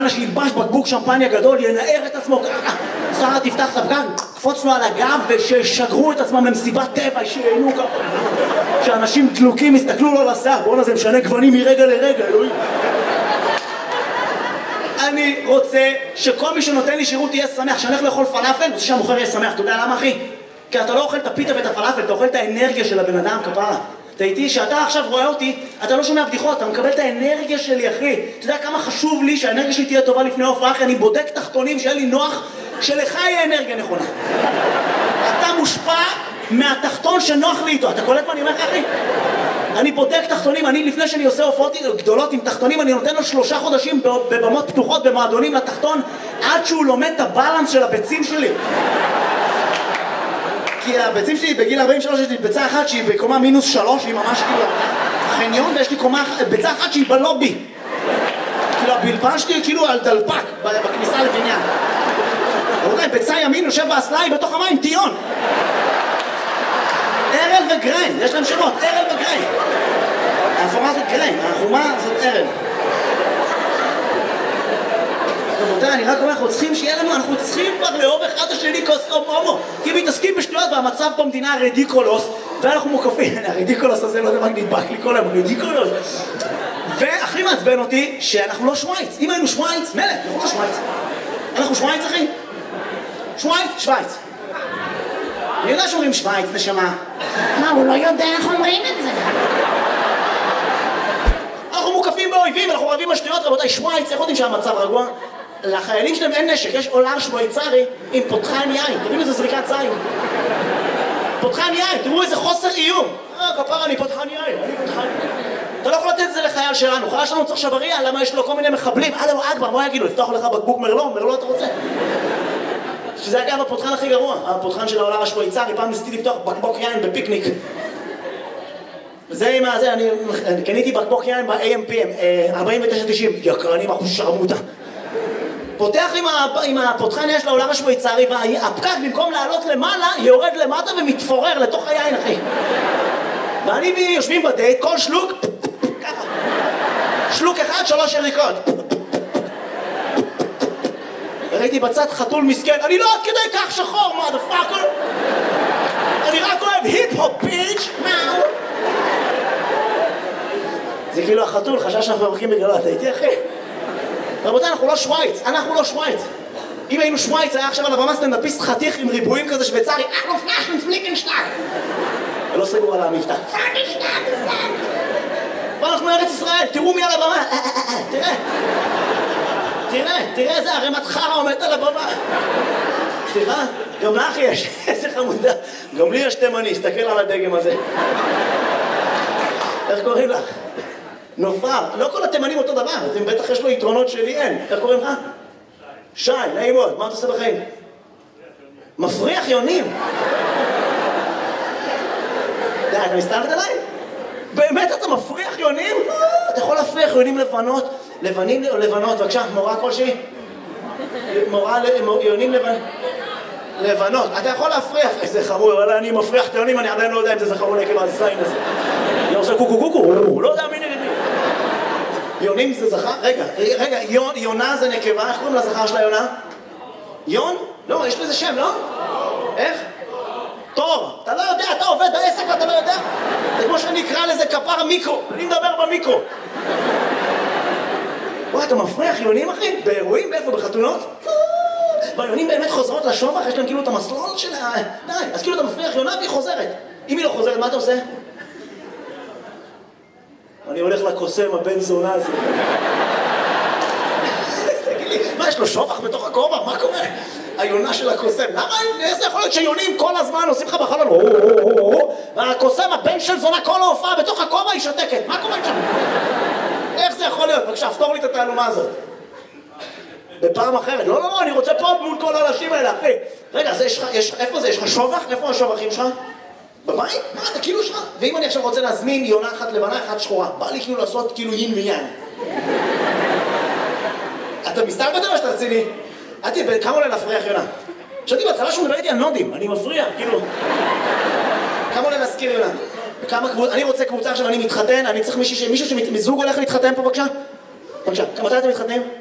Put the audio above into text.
שילבש בקבוק שמפניה גדול, ינער את עצמו ככה, שרה תפתח את הפקק, קפוץ לו על הגב וששגרו את עצמם למסיבת טבע, שיהנו ככה, שאנשים דלוקים יסתכלו לו לשיער, בואנה זה משנה גוונים מרגע לרגע, אלוהים. אני רוצה שכל מי שנותן לי שירות יהיה שמח, שאני הולך לאכול פלאפל, רוצה שהמוכר יהיה שמח, אתה יודע למה אחי? כי אתה לא אוכל את הפיתה ואת הפלאפל, אתה אוכל את האנרגיה של הבן אדם כפרה. אתה איתי, שאתה עכשיו רואה אותי, אתה לא שומע בדיחות, אתה מקבל את האנרגיה שלי, אחי. אתה יודע כמה חשוב לי שהאנרגיה שלי תהיה טובה לפני ההופעה, אחי, אני בודק תחתונים שיהיה לי נוח, שלך יהיה אנרגיה נכונה. אתה מושפע מהתחתון שנוח לי איתו, אתה קולט מה אני אומר לך, אחי? אני בודק תחתונים, אני לפני שאני עושה הופעות גדולות עם תחתונים, אני נותן לו 3 חודשים בבמות פתוחות, במועדונים לתחתון, עד שהוא לומד את הבלנס של הביצים שלי. כי הביצים שלי בגיל 43 יש לי ביצה אחת שהיא בקומה -3, היא ממש כאילו חניון, ויש לי ביצה אחת שהיא בלובי. כאילו הבלבן שלי כאילו על דלפק בכניסה לבניין. רבותיי, ביצה ימין יושב באסלה, היא בתוך המים, טיון. ארל וגריין, יש להם שמות, ארל וגריין. האפורה זאת גריין, החומה זאת ארל. רבותיי, אני רק אומר, אנחנו צריכים שיהיה לנו, אנחנו צריכים כבר לאהוב אחד השני כוס הומו, כי מתעסקים בשטויות והמצב במדינה רדיקולוס, ואנחנו מוקפים, הרדיקולוס הזה, לא יודע מה נדבק לי כל היום, רדיקולוס. והכי מעצבן אותי שאנחנו לא שוויץ, אם היינו שוויץ, מלך, אנחנו לא שוויץ. אנחנו שוויץ, אחי? שוויץ. אני יודע שאומרים שוויץ, נשמה. מה, הוא לא יודע איך אומרים את זה? אנחנו מוקפים באויבים, אנחנו רבים בשטויות, רבותיי, שוויץ, איך יודעים שהמצב רגוע? לחיילים שלהם אין נשק, יש עולר שוויצרי עם פותחן יין, תראו איזה זריקת זין. פותחן יין, תראו איזה חוסר איום. כפרה, אני פותחן יין, אני פותחן יין. אתה לא יכול לתת את זה לחייל שלנו, חייל שלנו צריך שבריה, למה יש לו כל מיני מחבלים? אללהו אכבר, מה יגידו? לפתוח לך בקבוק מרלו אתה רוצה? שזה אגב הפותחן הכי גרוע, הפותחן של העולר השוויצרי, פעם ניסיתי לפתוח בקבוק יין בפיקניק. זה עם הזה, אני קניתי בקבוק יין ב-AMPM, 49.90, יקרנים אחוז שרמוטה. פותח עם הפותחן יש לעולר השוויצרי, והפקק במקום לעלות למעלה, יורד למטה ומתפורר לתוך היין, אחי. ואני ויושבים בדייט, כל שלוק, ככה. שלוק אחד, 3 יריקות. ראיתי בצד חתול מסכן, אני לא עד כדי כך שחור, מה דפאקל? אני רק אוהב היפ-הופ ביץ', מאו. זה כאילו החתול, חשב שאנחנו מברכים בגללו, אתה איתי אחי? רבותיי, אנחנו לא שוויץ, אנחנו לא שוויץ. אם היינו שוויץ, היה עכשיו על הבמה סטנדאפיסט חתיך עם ריבועים כזה שוויצרי, אנחנו פלאשן פליקנשטאק. ולא סגור על המבטא. ואנחנו ארץ ישראל, תראו מי על הבמה. תראה איזה ערימת חרא עומדת על הבמה. סליחה? גם לך יש, איזה חמודה. גם לי יש תימני, הסתכל על הדגם הזה. איך קוראים לך? נופר. לא כל התימנים אותו דבר, אתם בטח יש לו יתרונות שלי אין. איך קוראים לך? שי, נעים מאוד. מה אתה עושה בחיים? מפריח יונים. די, אתה מסתלת עליי? באמת אתה מפריח יונים? אתה יכול להפריח יונים לבנים או לבנות, בבקשה, מורה כלשהי? יונים לבנות. אתה יכול להפריח, איזה חמור, אבל אני מפריח את היונים, אני עדיין לא יודע אם זה זכר או נקב הזין הזה. אני עושה קוקו, לא יודע מי נגד מי. יונים זה זכר? רגע, יונה זה נקבה, איך קוראים לזכר של היונה? יון? לא, יש לזה שם, לא? איך? תור, אתה לא יודע, אתה עובד בעסק ואתה לא יודע? זה כמו שאני אקרא לזה כפר מיקרו, אני מדבר במיקרו. וואי, אתה מפריח יונים אחי? באירועים? באיפה? בחתונות? והיונים באמת חוזרות לשובח, יש להם כאילו את המסלול של ה... די, אז כאילו אתה מפריח יונה והיא חוזרת. אם היא לא חוזרת, מה אתה עושה? אני הולך לקוסם, הבן זונה הזה. תגיד לי, מה, יש לו שובח בתוך הכובע? מה קורה? היונה של הקוסם. למה? איזה יכול להיות שיונים כל הזמן עושים לך בחלון? והקוסם, הבן של זונה, כל ההופעה בתוך הכובע היא שותקת. מה קורה שם? איך זה יכול להיות? בבקשה, פתור לי את התעלומה הזאת. בפעם אחרת. לא, אני רוצה פה מול כל האנשים האלה, אחי. רגע, איפה זה? יש לך שובח? איפה השובחים שלך? בבית? מה, אתה כאילו שלך? ואם אני עכשיו רוצה להזמין יונה אחת לבנה, אחת שחורה, בא לי כאילו לעשות כאילו יין ויין. אתה מסתלבט או שאתה רציני? כמה עולה להפריח יונה? חשבתי בהתחלה שהוא מדבר איתי על נודים, אני מפריע, כאילו. כמה עולה להזכיר יונה? אני רוצה קבוצה עכשיו, אני מתחתן, אני צריך מישהו שמזוג הולך להתחתן פה, בבקשה? בבקשה, מתי אתם מתחתנים?